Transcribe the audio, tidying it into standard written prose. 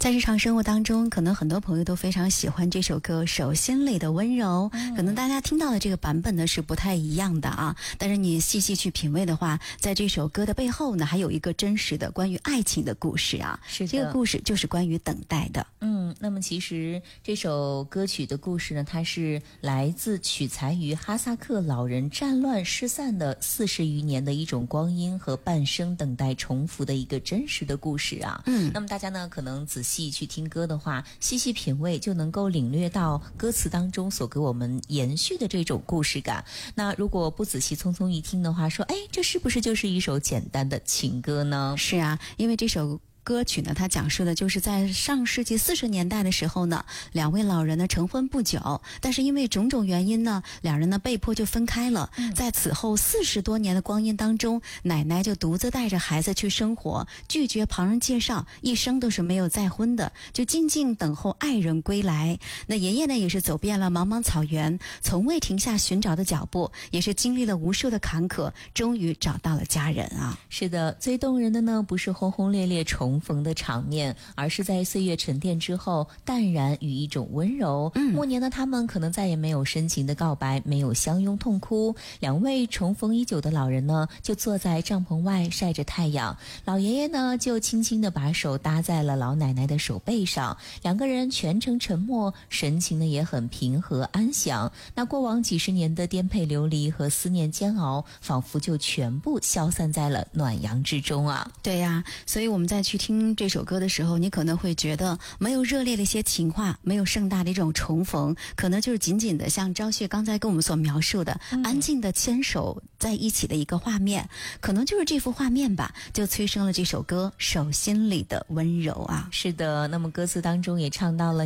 在日常生活当中，可能很多朋友都非常喜欢这首歌《手心里的温柔》，可能大家听到的这个版本呢是不太一样的啊。但是你细细去品味的话，在这首歌的背后呢，还有一个真实的关于爱情的故事啊。 是的， 这个故事就是关于等待的。 那么其实这首歌曲的故事呢，它是来自取材于哈萨克老人战乱失散的40余年的一种光阴和半生等待重复的一个真实的故事啊。那么大家呢，可能仔细去听歌的话，细细品味，就能够领略到歌词当中所给我们延续的这种故事感。那如果不仔细匆匆一听的话，说，这是不是就是一首简单的情歌呢？ 是啊，因为这首歌曲呢，它讲述的就是在上世纪40年代的时候呢，两位老人呢成婚不久，但是因为种种原因呢，两人呢被迫就分开了。在此后40多年的光阴当中，奶奶就独自带着孩子去生活，拒绝旁人介绍，一生都是没有再婚的，就静静等候爱人归来。那爷爷呢也是走遍了茫茫草原，从未停下寻找的脚步，也是经历了无数的坎坷，终于找到了家人啊。 是的，最动人的呢不是轰轰烈烈重逢的场面，而是在岁月沉淀之后淡然与一种温柔。暮年的他们可能再也没有深情的告白，没有相拥痛哭，两位重逢已久的老人呢就坐在帐篷外晒着太阳，老爷爷呢就轻轻地把手搭在了老奶奶的手背上，两个人全程沉默，神情呢也很平和安详。那过往几十年的颠沛流离和思念煎熬，仿佛就全部消散在了暖阳之中啊。 对呀，所以我们再去听这首歌的时候，你可能会觉得没有热烈的一些情话，没有盛大的一种重逢，可能就是仅仅的像昭旭刚才跟我们所描述的，安静的牵手在一起的一个画面，可能就是这幅画面吧，就催生了这首歌《手心里的温柔》啊。 是的，那么歌词当中也唱到了